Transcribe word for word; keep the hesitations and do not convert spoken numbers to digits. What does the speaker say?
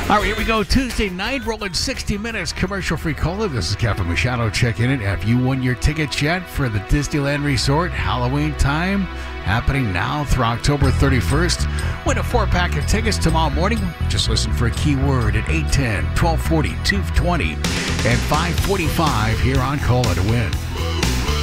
All right, here we go. Tuesday night, rolling sixty minutes, commercial-free cola. This is Captain Machado checking in. Have you won your tickets yet for the Disneyland Resort Halloween time? Happening now through October thirty-first. Win a four-pack of tickets tomorrow morning. Just listen for a keyword at eight ten, twelve forty, two twenty, and five forty-five here on Cola to win.